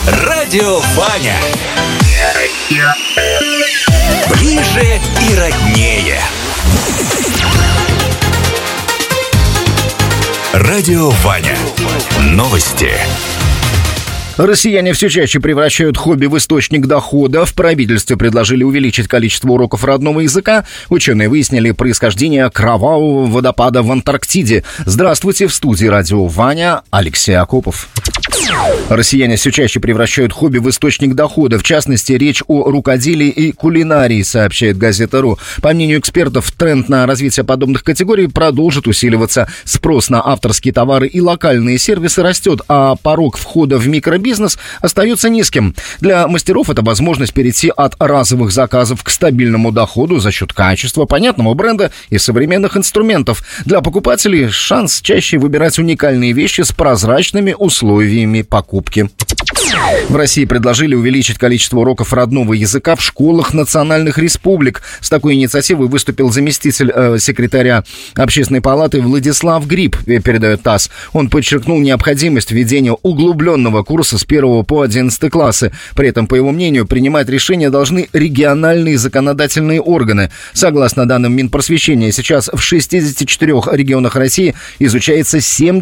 Радио Ваня. Ближе и роднее. Радио Ваня. Новости. Россияне все чаще превращают хобби в источник дохода. В правительстве предложили увеличить количество уроков родного языка. Ученые выяснили происхождение кровавого водопада в Антарктиде. Здравствуйте, в студии Радио Ваня Алексей Акопов. Россияне все чаще превращают хобби в источник дохода. В частности, речь о рукоделии и кулинарии, сообщает газета.ру. По мнению экспертов, тренд на развитие подобных категорий продолжит усиливаться. Спрос на авторские товары и локальные сервисы растет, а порог входа в микробизнес остается низким. Для мастеров это возможность перейти от разовых заказов к стабильному доходу за счет качества, понятного бренда и современных инструментов. Для покупателей шанс чаще выбирать уникальные вещи с прозрачными условиями покупки. В России предложили увеличить количество уроков родного языка в школах национальных республик. С такой инициативой выступил заместитель секретаря Общественной палаты Владислав Гриб, передает ТАСС. Он подчеркнул необходимость введения углубленного курса с 1 по 11 классы. При этом, по его мнению, принимать решения должны региональные законодательные органы. Согласно данным Минпросвещения, сейчас в 64 регионах России изучается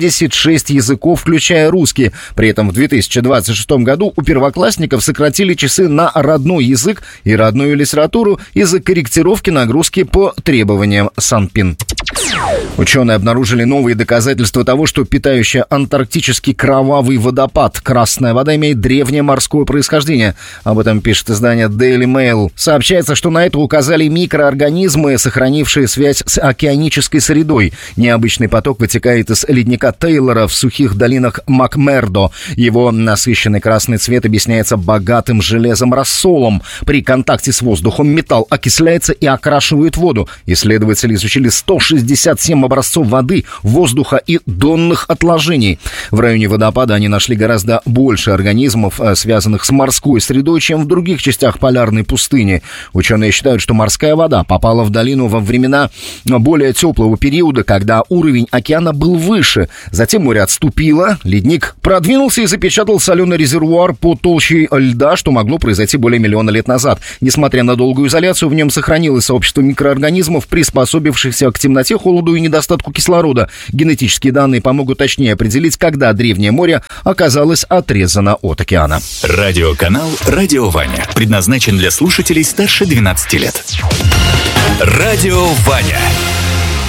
76 языков, включая русский. При этом в 2026 году у первоклассников сократили часы на родной язык и родную литературу из-за корректировки нагрузки по требованиям Санпин. Ученые обнаружили новые доказательства того, что питающий антарктический кровавый водопад «Красная вода» имеет древнее морское происхождение. Об этом пишет издание Daily Mail. Сообщается, что на это указали микроорганизмы, сохранившие связь с океанической средой. Необычный поток вытекает из ледника Тейлора в сухих долинах Макмердо. Его насыщенный красный цвет объясняется богатым железом рассолом. При контакте с воздухом металл окисляется и окрашивает воду. Исследователи изучили 167 образцов воды, воздуха и донных отложений. В районе водопада они нашли гораздо больше организмов, связанных с морской средой, чем в других частях полярной пустыни. Ученые считают, что морская вода попала в долину во времена более теплого периода, когда уровень океана был выше. Затем море отступило, ледник продвинулся и запечатал соленый резервуар по толще льда, что могло произойти более миллиона лет назад. Несмотря на долгую изоляцию, в нем сохранилось сообщество микроорганизмов, приспособившихся к темноте, холоду и недостатку кислорода. Генетические данные помогут точнее определить, когда древнее море оказалось отрезано от океана. Радиоканал «Радио Ваня» предназначен для слушателей старше 12 лет. Радио Ваня.